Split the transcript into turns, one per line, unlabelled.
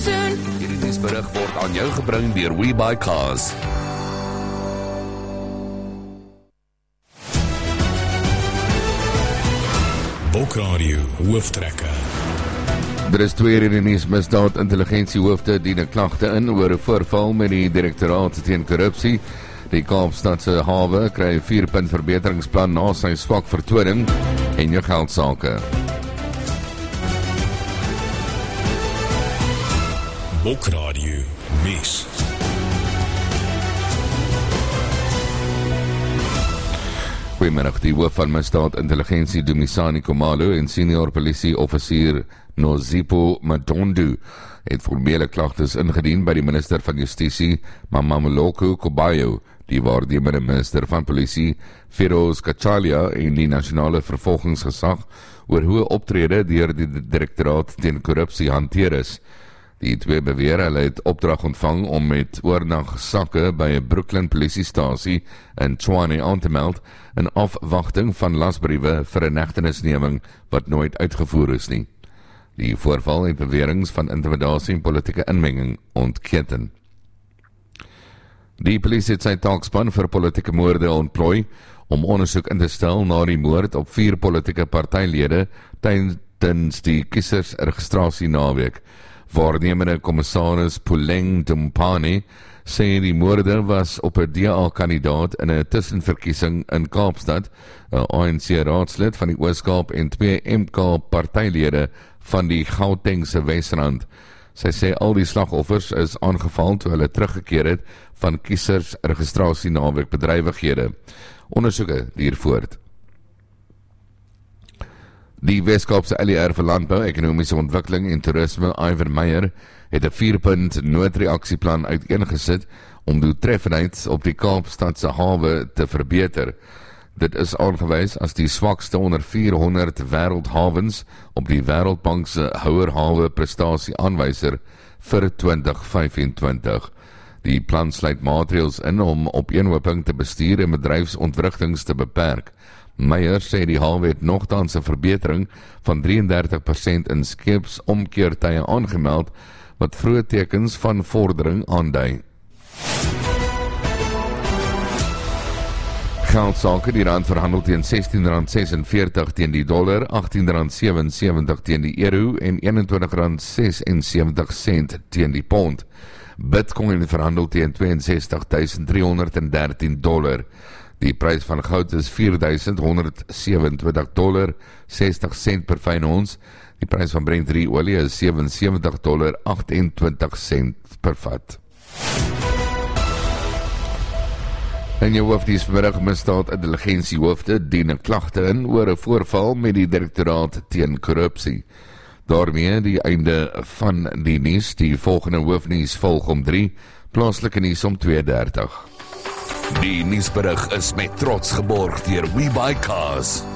soon.
Hierdie nuusberig word aan jou gebring deur WeBuyCars.
Boekradio hooftrekker.
Er is 2 redenis misdaad intelligensiehoofde dien 'n klagte in oor 'n voorval met die Direktoraat teen Korrupsie. Die Kaapstadse hawe kry 'n 4-punt verbeteringsplan na sy swak vertoning en jou geldsaake.
Boekradio nuus.
Goeiemiddag, die hoof van misdaad intelligensie Dumisani Khumalo en senior polisie-offisier Nozipho Madondu het formele klagtes ingedien by die minister van Justisie, Mamamoloko Kobayo, die waarnemende minister van polisie, Feroz Kachalia en die nasionale vervolgingsgesag oor hoe optrede deur die Direktoraat teen Korrupsie hanteer is. Die 2 beweer hulle het opdrag ontvang om met oornagsakke by 'n Brooklyn polisiestasie in Tshwane aan te meld in afwagting van lasbriewe vir 'n hegtenisneming wat nooit uitgevoer is nie. Die voorval het beweringe van intimidasie en politieke inmenging ontketen. Die polisie het sy taakspan vir politieke moorde ontplooi om ondersoek in te stel na die moord op 4 politieke partylede tydens die kiesersregistrasie naweek. Waarnemende kommissaris Puleng Dumpane sê die moorde was op 'n DA-kandidaat in 'n tussenverkiesing in Kaapstad, 'n ANC-raadslid van die Oos-Kaap en 2 MK-partylede van die Gautengse Wesrand. Sy sê al die slagoffers is aangeval toe hulle teruggekeer het van kiesersregistrasie naweek bedrywighede. Ondersoeke duur voort. Die Wes-Kaapse LER vir Landbou, Ekonomiese Ontwikkeling en Toerisme, Ivan Meyer, het 'n 4-punt noodreaksieplan uiteengesit om doeltreffendheid op die Kaapstadse hawe te verbeter. Dit is aangewys as die swakste onder 400 wêreldhawens op die Wêreldbank se houerhawe prestasie aanwyser vir 2025. Die plan sluit maatreëls in om opeenhoping te bestuur en bedryfsontwrigtings te beperk. Meyer sê die hawe het nogtans 'n verbetering van 33% in skeepsomkeertye aangemeld, wat vroeë tekens van vordering aandui. Geldsaake, die rand verhandel teen R16.46 teen die dollar, R18.77 teen die euro en R21.76 teen die pond. Bitcoin verhandel teen $62.313. Die prys van goud is $4.127, 60 per fyn ons. Die prys van Brent olie is $77.28 per vat. In jou hoofnuus vanmiddag, misdaad intelligensiehoofde dien 'n klagte in oor 'n voorval met die Direktoraat teen Korrupsie. Daarmee die einde van die nuus. Die volgende hoofnuus volg om 3, plaaslike nuus om 2:30.
Die nuusberig is met trots geborg deur WeBuyCars.